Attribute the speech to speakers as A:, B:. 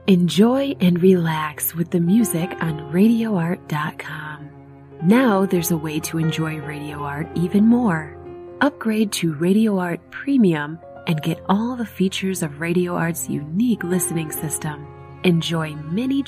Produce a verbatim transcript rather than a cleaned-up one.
A: Enjoy and relax with the music on radio art dot com. Now there's a way to enjoy Radio Art even more. Upgrade to Radio Art Premium and get all the features of Radio Art's unique listening system. Enjoy many